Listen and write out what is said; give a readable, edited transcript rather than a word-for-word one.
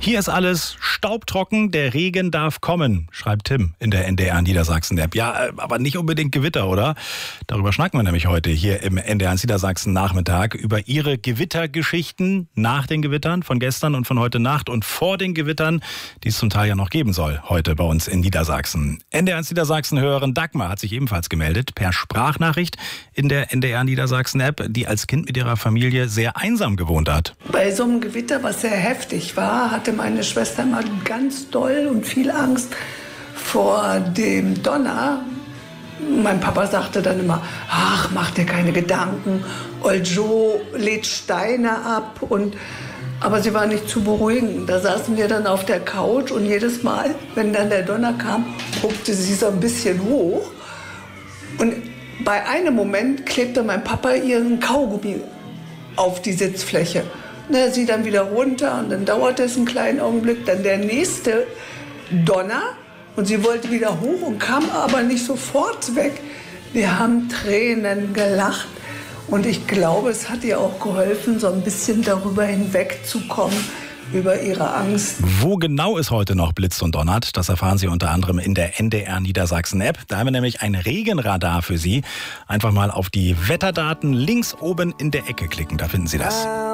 Hier ist alles staubtrocken, der Regen darf kommen, schreibt Tim in der NDR Niedersachsen-App. Ja, aber nicht unbedingt Gewitter, oder? Darüber schnacken wir nämlich heute hier im NDR Niedersachsen-Nachmittag über Ihre Gewittergeschichten nach den Gewittern von gestern und von heute Nacht und vor den Gewittern, die es zum Teil ja noch geben soll heute bei uns in Niedersachsen. NDR Niedersachsen-Hörerin Dagmar hat sich ebenfalls gemeldet per Sprachnachricht in der NDR Niedersachsen-App, die als Kind mit ihrer Familie sehr einsam gewohnt hat. Bei so einem Gewitter, was sehr heftig war, hatte meine Schwester immer ganz doll und viel Angst vor dem Donner. Mein Papa sagte dann immer, ach, mach dir keine Gedanken, Old Joe lädt Steine ab. Aber sie war nicht zu beruhigen. Da saßen wir dann auf der Couch und jedes Mal, wenn dann der Donner kam, guckte sie so ein bisschen hoch. Und bei einem Moment klebte mein Papa ihren Kaugummi auf die Sitzfläche. Na, sie dann wieder runter und dann dauerte es einen kleinen Augenblick. Dann der nächste Donner und sie wollte wieder hoch und kam aber nicht sofort weg. Wir haben Tränen gelacht und ich glaube, es hat ihr auch geholfen, so ein bisschen darüber hinwegzukommen, über ihre Angst. Wo genau es heute noch blitzt und donnert, das erfahren Sie unter anderem in der NDR Niedersachsen-App. Da haben wir nämlich ein Regenradar für Sie. Einfach mal auf die Wetterdaten links oben in der Ecke klicken, da finden Sie das.